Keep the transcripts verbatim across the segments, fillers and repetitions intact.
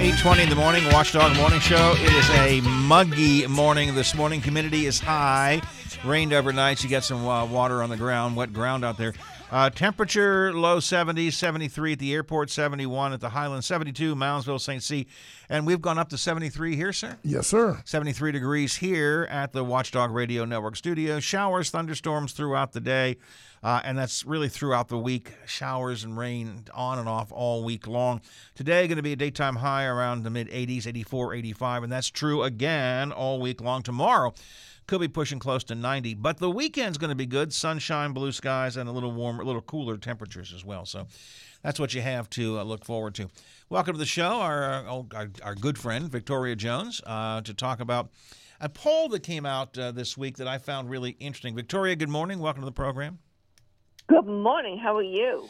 eight twenty in the morning, Watchdog Morning Show. It is a muggy morning this morning. Humidity is high. Rained overnight. You got some uh, water on the ground, wet ground out there. Uh, temperature low seventies, seventy-three at the airport, seventy-one at the Highlands, seventy-two Moundsville, Saint C. And we've gone up to seventy-three here, sir? Yes, sir. seventy-three degrees here at the Watchdog Radio Network studio. Showers, thunderstorms throughout the day. Uh, and that's really throughout the week. Showers and rain on and off all week long. Today going to be a daytime high around the mid-eighties, eighty-four, eighty-five. And that's true again all week long. Tomorrow could be pushing close to ninety. But the weekend's going to be good. Sunshine, blue skies, and a little warmer, a little cooler temperatures as well. So that's what you have to uh, look forward to. Welcome to the show, our uh, our, our good friend, Victoria Jones, uh, to talk about a poll that came out uh, this week that I found really interesting. Victoria, good morning. Welcome to the program. Good morning. How are you?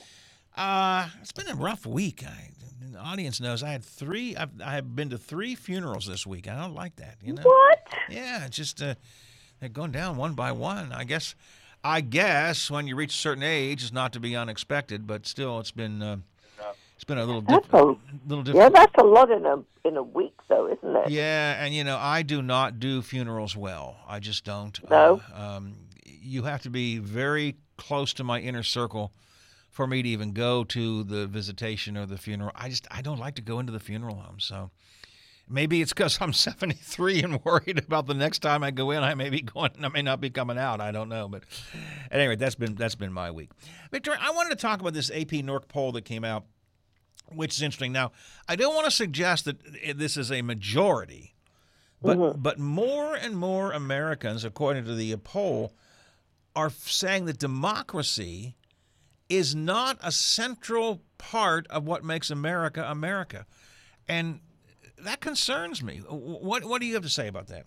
Uh, it's been a rough week. I, the audience knows I had three. I've, I have been to three funerals this week. I don't like that. You know. What? Yeah, it's just uh, they're going down one by one. I guess. I guess when you reach a certain age, it's not to be unexpected, but still, it's been uh, it's been a little That's different. a, little yeah, different. that's a lot in a in a week, though, isn't it? Yeah, and you know, I do not do funerals well. I just don't. No. Uh, um, you have to be very close to my inner circle for me to even go to the visitation or the funeral. I just I don't like to go into the funeral home. So maybe it's because I'm seventy-three and worried about the next time I go in. I may be going. I may not be coming out. I don't know. But anyway, that's been that's been my week. Victor, I wanted to talk about this A P N O R C poll that came out, which is interesting. Now, I don't want to suggest that this is a majority, but Mm-hmm. but more and more Americans, according to the poll, are saying that democracy is not a central part of what makes America America. And that concerns me. What what do you have to say about that?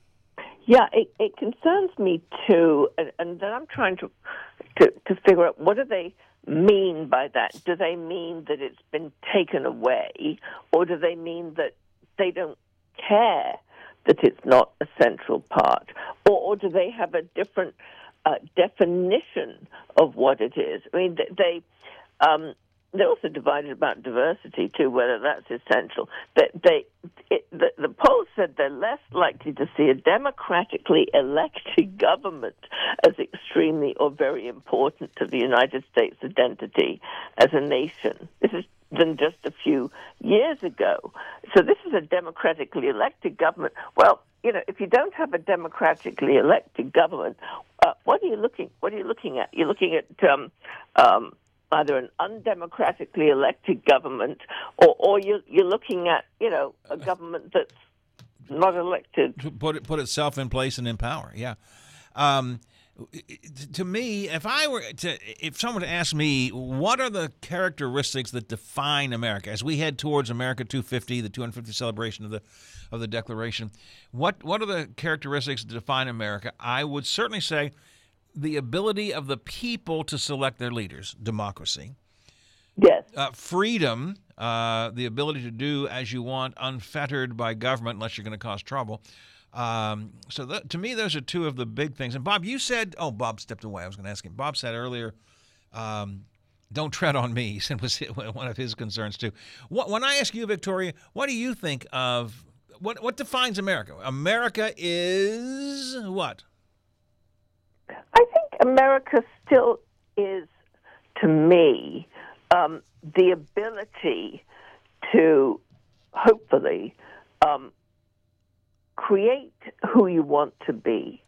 Yeah, it, it concerns me too, and, and then I'm trying to, to to figure out what do they mean by that. Do they mean that it's been taken away, or do they mean that they don't care that it's not a central part, or, or do they have a different uh, definition of what it is? I mean, they. they um, They're also divided about diversity, too, whether that's essential. They, they, it, the, the poll said they're less likely to see a democratically elected government as extremely or very important to the United States' identity as a nation. This is than just a few years ago. So this is a democratically elected government. Well, you know, if you don't have a democratically elected government, uh, what are you looking? What are you looking at? You're looking at um, um, either an undemocratically elected government, or, or you're, you're looking at, you know, a government that's not elected. To put it, put itself in place and in power, yeah. Um, to me, if I were to, if someone were to ask me, what are the characteristics that define America as we head towards America two fifty, the two hundred fiftieth celebration of the of the Declaration, what what are the characteristics that define America? I would certainly say the ability of the people to select their leaders, democracy. Yes. Uh, freedom, uh, the ability to do as you want, unfettered by government unless you're going to cause trouble. Um, so that, to me, those are two of the big things. And Bob, you said, oh, Bob stepped away. I was going to ask him. Bob said earlier, um, don't tread on me. He said was one of his concerns too. What, when I ask you, Victoria, what do you think of, what, what defines America? America is what? I think America still is, to me, um, the ability to hopefully um, create who you want to be.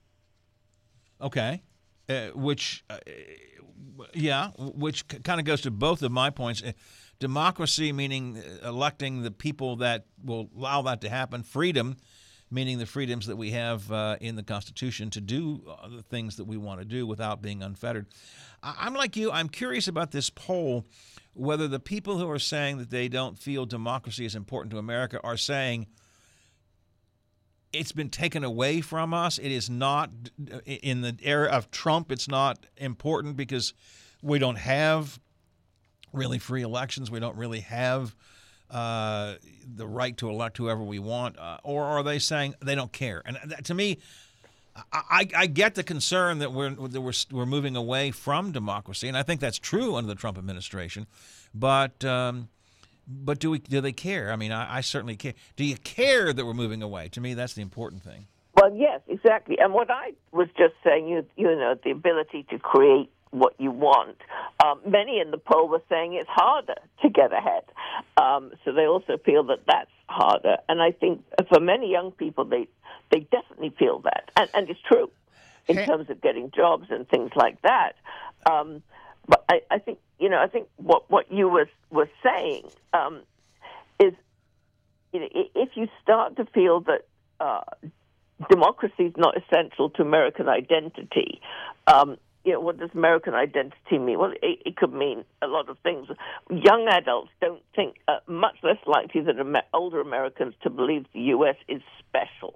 Okay, uh, which, uh, yeah, which kind of goes to both of my points. Uh, democracy, meaning electing the people that will allow that to happen. Freedom, meaning the freedoms that we have uh, in the Constitution to do uh, the things that we want to do without being unfettered. I- I'm like you. I'm curious about this poll, whether the people who are saying that they don't feel democracy is important to America are saying it's been taken away from us. It is not, in the era of Trump, it's not important because we don't have really free elections. We don't really have Uh, the right to elect whoever we want, uh, or are they saying they don't care? And that, to me, I, I get the concern that we're that we're we're moving away from democracy, and I think that's true under the Trump administration. But um, But do we? Do they care? I mean, I, I certainly care. Do you care that we're moving away? To me, that's the important thing. Well, yes, exactly. And what I was just saying, you, you know, the ability to create what you want. Um, many in the poll were saying it's harder to get ahead. Um, so they also feel that that's harder. And I think for many young people, they they definitely feel that. And, and it's true in Hey. terms of getting jobs and things like that. Um, but I, I think, you know, I think what, what you were, were saying um, is, you know, if you start to feel that uh, democracy is not essential to American identity, um, you know, what does American identity mean? Well, it, it could mean a lot of things. Young adults don't think, uh, much less likely than Amer- older Americans to believe the U S is special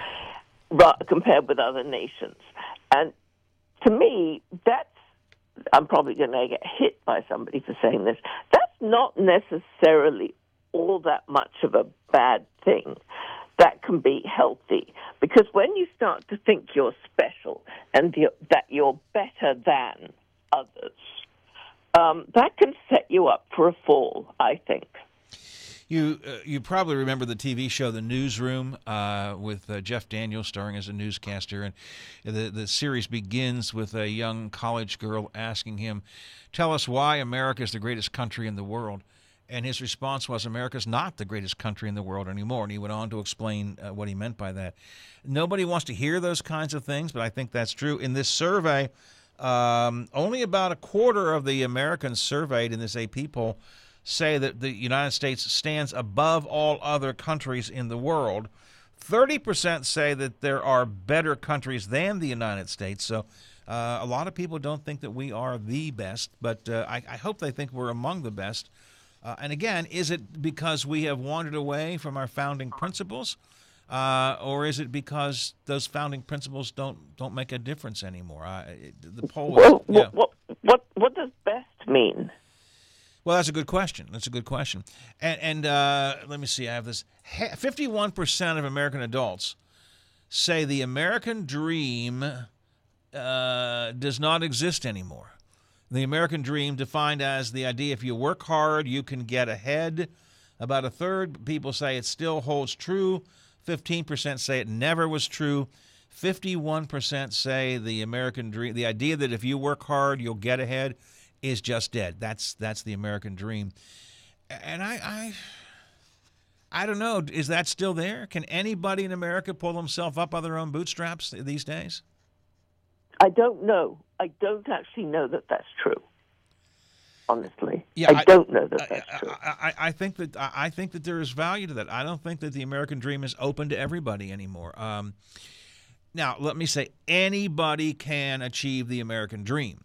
ra- compared with other nations. And to me, that's, I'm probably going to get hit by somebody for saying this, that's not necessarily all that much of a bad thing. That can be healthy, because when you start to think you're special and you're, that you're better than others, um, that can set you up for a fall, I think. You uh, you probably remember the T V show The Newsroom uh, with uh, Jeff Daniels starring as a newscaster, and the the series begins with a young college girl asking him, "Tell us why America is the greatest country in the world." And his response was, America's not the greatest country in the world anymore. And he went on to explain uh, what he meant by that. Nobody wants to hear those kinds of things, but I think that's true. In this survey, um, only about a quarter of the Americans surveyed in this A P poll say that the United States stands above all other countries in the world. thirty percent say that there are better countries than the United States. So uh, a lot of people don't think that we are the best, but uh, I, I hope they think we're among the best. Uh, and again, is it because we have wandered away from our founding principles, uh, or is it because those founding principles don't don't make a difference anymore? Uh, it, the poll is, well, yeah. what, what what does best mean? Well, that's a good question. That's a good question. And, and uh, let me see. I have this. fifty-one percent of American adults say the American dream uh, does not exist anymore. The American dream, defined as the idea if you work hard, you can get ahead. About a third of people say it still holds true. fifteen percent say it never was true. fifty-one percent say the American dream, the idea that if you work hard, you'll get ahead, is just dead. That's that's the American dream. And I, I, I don't know. Is that still there? Can anybody in America pull themselves up by their own bootstraps these days? I don't know. I don't actually know that that's true. Honestly, yeah, I, I don't know that I, that's true. I, I, I think that I think that there is value to that. I don't think that the American dream is open to everybody anymore. Um, now, let me say, anybody can achieve the American dream,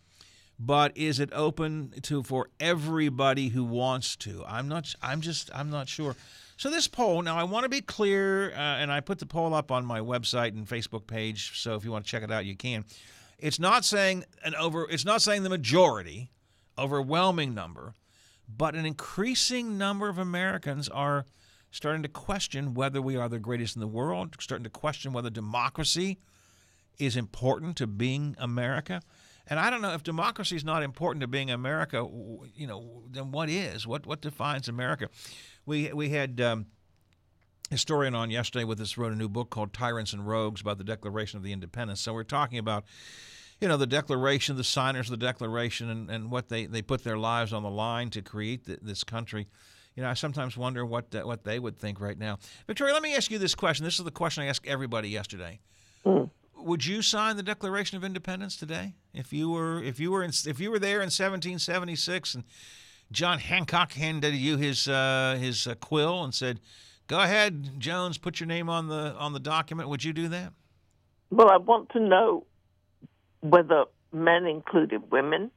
but is it open to for everybody who wants to? I'm not. I'm just. I'm not sure. So this poll, now I want to be clear, uh, and I put the poll up on my website and Facebook page, so if you want to check it out, you can. It's not saying an over. It's not saying the majority, overwhelming number, but an increasing number of Americans are starting to question whether we are the greatest in the world, starting to question whether democracy is important to being America. And I don't know if democracy is not important to being America, you know, then what is? What what defines America? We we had um, a historian on yesterday with us wrote a new book called Tyrants and Rogues about the Declaration of the Independence. So we're talking about, you know, the Declaration, the signers of the Declaration, and, and what they, they put their lives on the line to create the, this country. You know, I sometimes wonder what uh, what they would think right now. Victoria, let me ask you this question. This is the question I asked everybody yesterday. Mm. Would you sign the Declaration of Independence today if you were if you were in, if you were there in seventeen seventy-six and John Hancock handed you his uh, his uh, quill and said, "Go ahead, Jones, put your name on the on the document"? Would you do that? Well, I want to know whether men included women,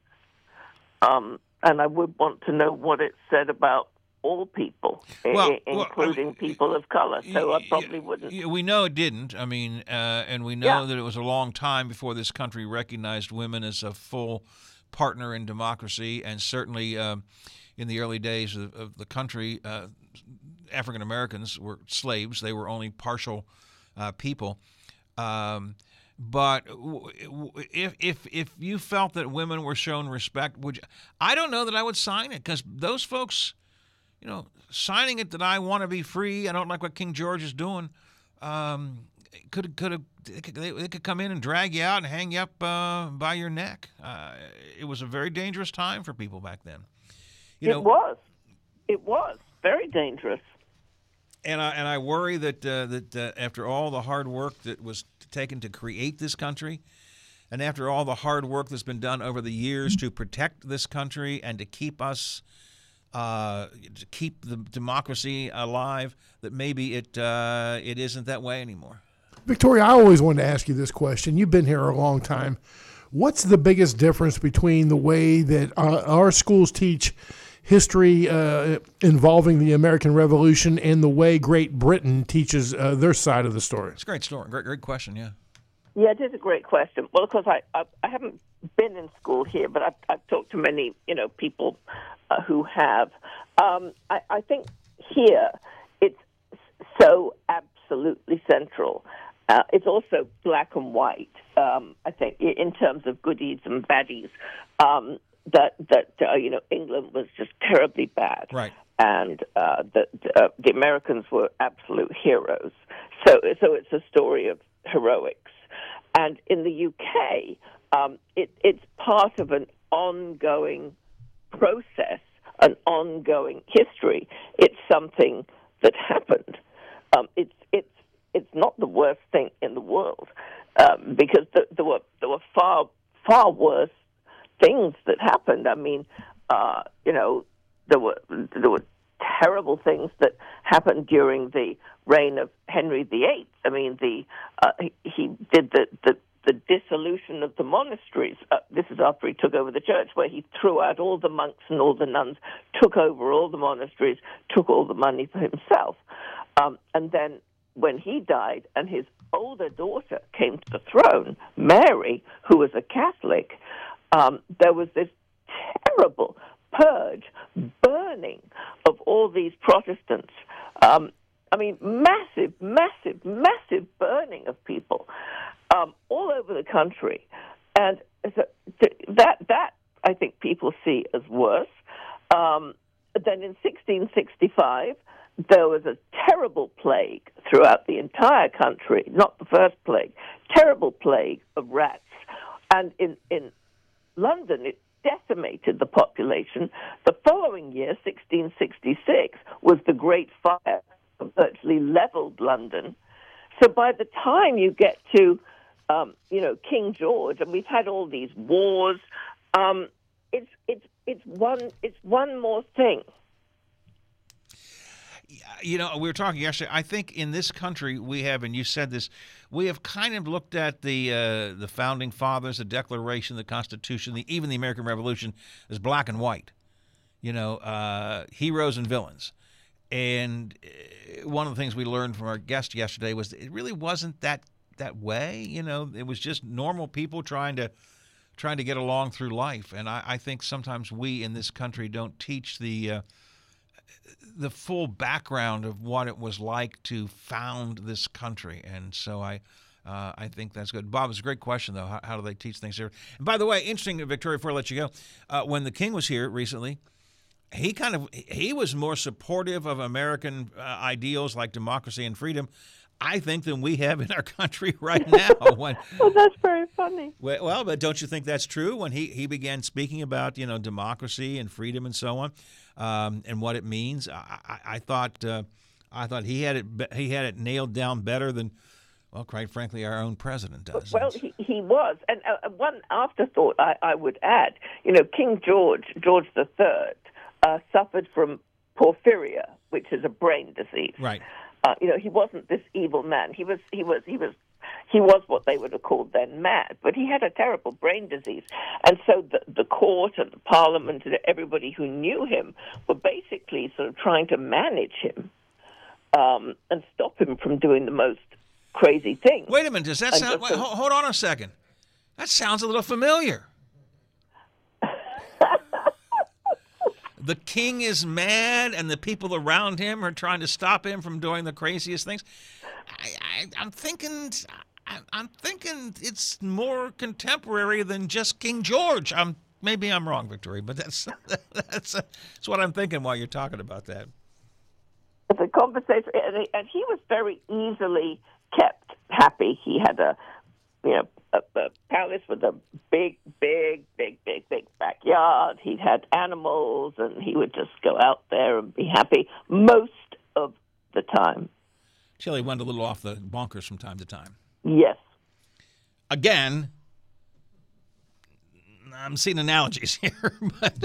um, and I would want to know what it said about all people, well, I- including well, people of color. So I probably wouldn't. We know it didn't. I mean, uh, and we know Yeah. that it was a long time before this country recognized women as a full partner in democracy, and certainly um, in the early days of, of the country, uh, African Americans were slaves. They were only partial uh, people. Um, but if if if you felt that women were shown respect, would you, I don't know that I would sign it, because those folks you know, signing it that I want to be free, I don't like what King George is doing, um, could could have they could, they could come in and drag you out and hang you up uh, by your neck. Uh, it was a very dangerous time for people back then. You it know, was. It was very dangerous. And I and I worry that uh, that uh, after all the hard work that was taken to create this country, and after all the hard work that's been done over the years to protect this country and to keep us, uh, to keep the democracy alive, that maybe it uh, it isn't that way anymore. Victoria, I always wanted to ask you this question. You've been here a long time. What's the biggest difference between the way that uh, our schools teach history uh, involving the American Revolution and the way Great Britain teaches uh, their side of the story? It's a great story. Great, great question, yeah. Yeah, it is a great question. Well, of course, I, I, I haven't been in school here, but I've, I've talked to many, you know, people uh, who have. Um, I, I think here it's so absolutely central. Uh, it's also black and white, um, I think, in terms of goodies and baddies, um, that, that uh, you know, England was just terribly bad. Right. And uh, the, uh, the Americans were absolute heroes. So, so it's a story of heroics. And in the U K, um, it, it's part of an ongoing process, an ongoing history. It's something that happened. Um, it's it's it's not the worst thing in the world, um, because th- there were there were far far worse things that happened. I mean, uh, you know, there were there were terrible things that happened during the reign of Henry the Eighth. I mean, the uh, he, he did the, the the dissolution of the monasteries. Uh, this is after he took over the church, where he threw out all the monks and all the nuns, took over all the monasteries, took all the money for himself. Um, and then when he died and his older daughter came to the throne, Mary, who was a Catholic, um, there was this terrible purge, burning of all these Protestants. Um, I mean, massive, massive, massive burning of people um, all over the country. And so that, that I think people see as worse. Um, then in sixteen sixty-five, there was a terrible plague throughout the entire country, not the first plague, terrible plague of rats. And in, in London, it decimated the population. The following year, sixteen sixty-six, was the Great Fire, virtually leveled London. So by the time you get to, um, you know, King George, and we've had all these wars, um, it's it's it's one it's one more thing. You know, we were talking yesterday. I think in this country we have, and you said this, we have kind of looked at the uh, the founding fathers, the Declaration, the Constitution, the, even the American Revolution as black and white. You know, uh, heroes and villains. And one of the things we learned from our guest yesterday was that it really wasn't that that way. You know, it was just normal people trying to trying to get along through life. And I, I think sometimes we in this country don't teach the uh, the full background of what it was like to found this country. And so I uh, I think that's good. Bob, it's a great question, though. How, how do they teach things here? And by the way, interesting, Victoria, before I let you go, uh, when the king was here recently, he kind of he was more supportive of American uh, ideals like democracy and freedom, I think, than we have in our country right now. When, well, that's very funny. Well, well, but don't you think that's true? When he, he began speaking about, you know, democracy and freedom and so on, um, and what it means, I, I, I thought uh, I thought he had it he had it nailed down better than, well, quite frankly, our own president does. Well, he, he was. And uh, one afterthought I, I would add, you know, King George, George the Third, uh, suffered from porphyria, which is a brain disease. Right. Uh, you know, he wasn't this evil man. He was, he was, he was, he was what they would have called then mad. But he had a terrible brain disease, and so the, the court and the parliament and everybody who knew him were basically sort of trying to manage him um, and stop him from doing the most crazy things. Wait a minute, does that sound? Wait, hold, hold on a second. That sounds a little familiar. The king is mad, and the people around him are trying to stop him from doing the craziest things. I, I, I'm thinking, I, I'm thinking it's more contemporary than just King George. I'm maybe I'm wrong, Victoria, but that's that's, that's what I'm thinking while you're talking about that. The conversation, and he, and he was very easily kept happy. He had a, you know, a, a palace with a big, big, big, big, big backyard. He had animals, and he would just go out there and be happy most of the time. Chile went a little off the bonkers from time to time. Yes. Again, I'm seeing analogies here. But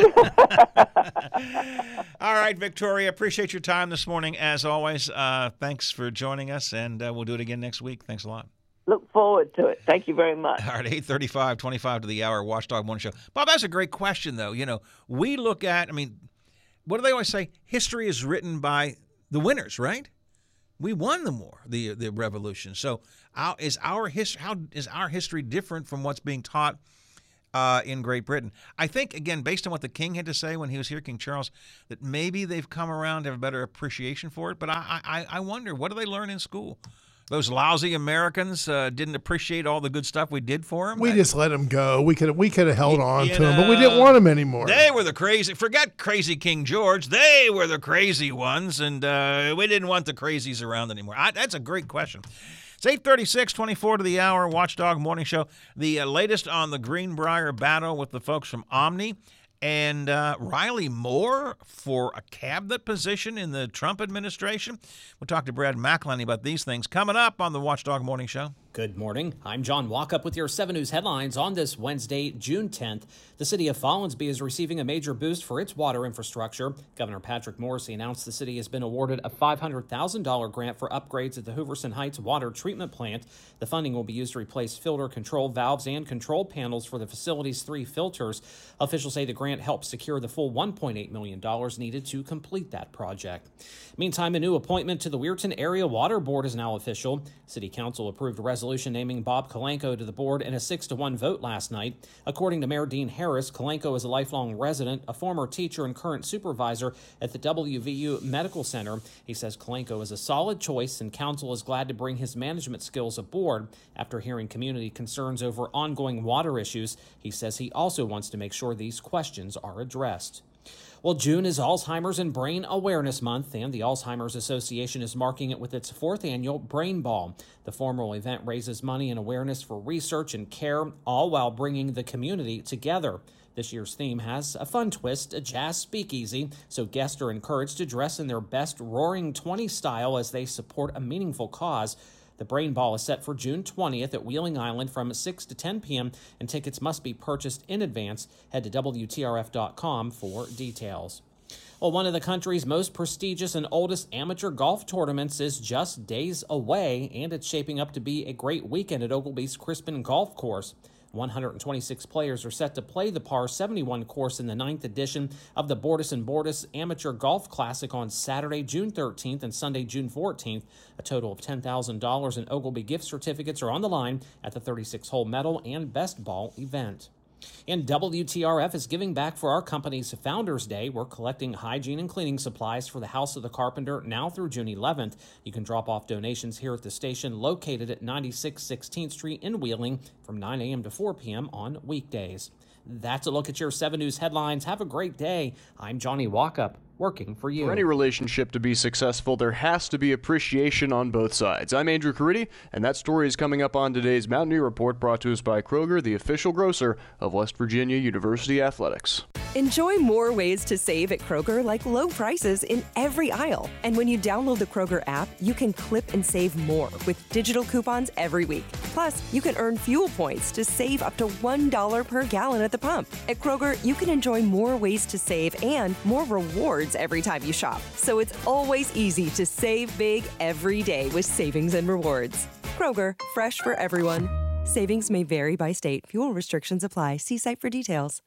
all right, Victoria, appreciate your time this morning, as always. Uh, thanks for joining us, and uh, we'll do it again next week. Thanks a lot. Look forward to it. Thank you very much. All right, eight thirty-five, twenty-five to the hour, Watchdog Morning Show. Bob, that's a great question, though. You know, we look at, I mean, what do they always say? History is written by the winners, right? We won the war, the the revolution. So, our, is our his, how is our history different from what's being taught uh, in Great Britain? I think, again, based on what the king had to say when he was here, King Charles, that maybe they've come around to have a better appreciation for it. But I I, I wonder, what do they learn in school? Those lousy Americans uh, didn't appreciate all the good stuff we did for them. We I, just let them go. We could we could have held on you to them, but we didn't want them anymore. They were the crazy. Forget crazy King George. They were the crazy ones, and uh, we didn't want the crazies around anymore. I, that's a great question. It's eight thirty-six, twenty-four to the hour, Watchdog Morning Show. The uh, latest on the Greenbrier battle with the folks from Omni. And uh, Riley Moore for a cabinet position in the Trump administration. We'll talk to Brad McElhenney about these things coming up on the Watchdog Morning Show. Good morning. I'm John Walkup with your seven News headlines on this Wednesday, June tenth. The city of Follansbee is receiving a major boost for its water infrastructure. Governor Patrick Morrisey announced the city has been awarded a five hundred thousand dollars grant for upgrades at the Hooverson Heights water treatment plant. The funding will be used to replace filter control valves and control panels for the facility's three filters. Officials say the grant helps secure the full one point eight million dollars needed to complete that project. Meantime, a new appointment to the Weirton Area Water Board is now official. City Council approved a resolution naming Bob Kalenko to the board in a six to one vote last night. According to Mayor Dean Harris, Kalenko is a lifelong resident, a former teacher and current supervisor at the W V U Medical Center. He says Kalenko is a solid choice, and Council is glad to bring his management skills aboard. After hearing community concerns over ongoing water issues, he says he also wants to make sure these questions are addressed. Well, June is Alzheimer's and Brain Awareness Month, and the Alzheimer's Association is marking it with its fourth annual Brain Ball. The formal event raises money and awareness for research and care, all while bringing the community together. This year's theme has a fun twist, a jazz speakeasy, so guests are encouraged to dress in their best Roaring Twenties style as they support a meaningful cause. The Brain Ball is set for June twentieth at Wheeling Island from six to ten p.m., and tickets must be purchased in advance. Head to W T R F dot com for details. Well, one of the country's most prestigious and oldest amateur golf tournaments is just days away, and it's shaping up to be a great weekend at Ogilby's Crispin Golf Course. one hundred twenty-six players are set to play the par seventy-one course in the ninth edition of the Bordas and Bordas Amateur Golf Classic on Saturday, June thirteenth and Sunday, June fourteenth. A total of ten thousand dollars in Ogilby gift certificates are on the line at the thirty-six hole medal and best ball event. And W T R F is giving back for our company's Founders Day. We're collecting hygiene and cleaning supplies for the House of the Carpenter now through June eleventh. You can drop off donations here at the station located at ninety-six sixteenth Street in Wheeling from nine a.m. to four p.m. on weekdays. That's a look at your seven News headlines. Have a great day. I'm Johnny Walkup, working for you. For any relationship to be successful, there has to be appreciation on both sides. I'm Andrew Caridi, and that story is coming up on today's Mountaineer Report, brought to us by Kroger, the official grocer of West Virginia University Athletics. Enjoy more ways to save at Kroger, like low prices in every aisle. And when you download the Kroger app, you can clip and save more with digital coupons every week. Plus, you can earn fuel points to save up to one dollar per gallon at the pump. At Kroger, you can enjoy more ways to save and more rewards every time you shop. So it's always easy to save big every day with savings and rewards. Kroger, fresh for everyone. Savings may vary by state. Fuel restrictions apply. See site for details.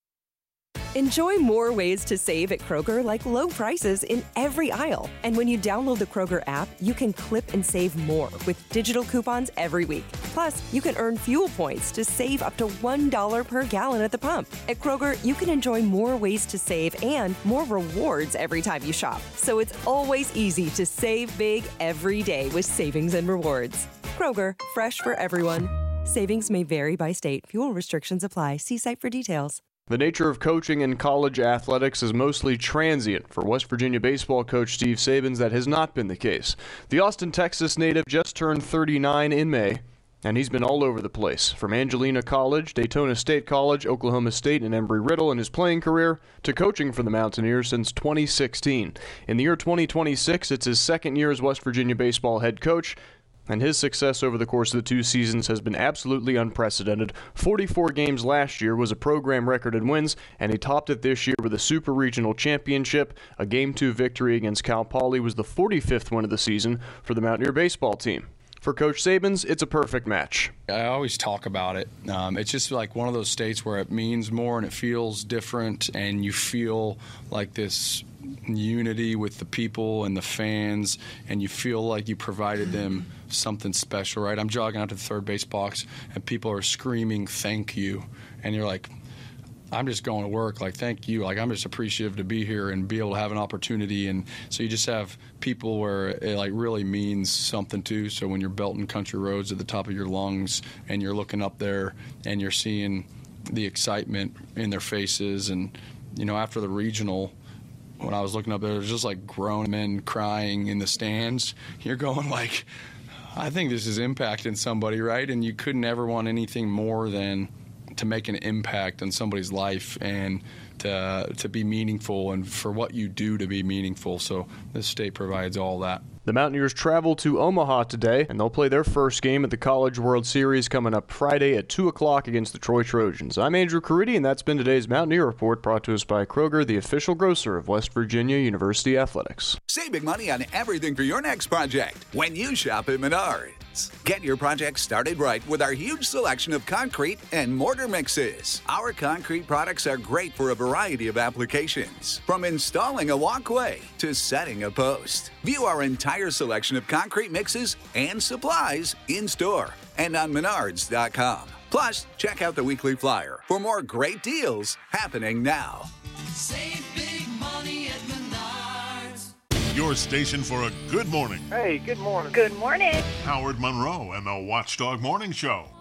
Enjoy more ways to save at Kroger, like low prices in every aisle. And when you download the Kroger app, you can clip and save more with digital coupons every week. Plus, you can earn fuel points to save up to one dollar per gallon at the pump. At Kroger, you can enjoy more ways to save and more rewards every time you shop. So it's always easy to save big every day with savings and rewards. Kroger, fresh for everyone. Savings may vary by state. Fuel restrictions apply. See site for details. The nature of coaching in college athletics is mostly transient. For West Virginia baseball coach Steve Sabins, that has not been the case. The Austin, Texas native just turned thirty-nine in May, and he's been all over the place. From Angelina College, Daytona State College, Oklahoma State, and Embry-Riddle in his playing career, to coaching for the Mountaineers since twenty sixteen. In the year twenty twenty-six, it's his second year as West Virginia baseball head coach, and his success over the course of the two seasons has been absolutely unprecedented. forty-four games last year was a program record in wins, and he topped it this year with a Super Regional Championship. A Game two victory against Cal Poly was the forty-fifth win of the season for the Mountaineer baseball team. For Coach Sabins, it's a perfect match. I always talk about it. Um, it's just like one of those states where it means more and it feels different, and you feel like this unity with the people and the fans, and you feel like you provided them something special, right? I'm jogging out to the third base box, and people are screaming, "Thank you," and you're like, I'm just going to work, like, thank you. Like, I'm just appreciative to be here and be able to have an opportunity. And so you just have people where it, like, really means something to. So when you're belting country roads at the top of your lungs and you're looking up there and you're seeing the excitement in their faces. And, you know, after the regional, when I was looking up there, it was just, like, grown men crying in the stands. You're going, like, I think this is impacting somebody, right? And you couldn't ever want anything more than to make an impact on somebody's life and to to be meaningful, and for what you do to be meaningful. So this state provides all that. The Mountaineers travel to Omaha today, and they'll play their first game at the College World Series coming up Friday at two o'clock against the Troy Trojans. I'm Andrew Caridi, and that's been today's Mountaineer Report, brought to us by Kroger, the official grocer of West Virginia University Athletics. Save big money on everything for your next project when you shop at Menards. Get your project started right with our huge selection of concrete and mortar mixes. Our concrete products are great for a variety of applications, from installing a walkway to setting a post. View our entire selection of concrete mixes and supplies in store and on menards dot com. Plus, check out the weekly flyer for more great deals happening now. Save big money at Menards. Your station for a good morning. Hey, good morning. Good morning. Howard Monroe and the Watchdog Morning Show.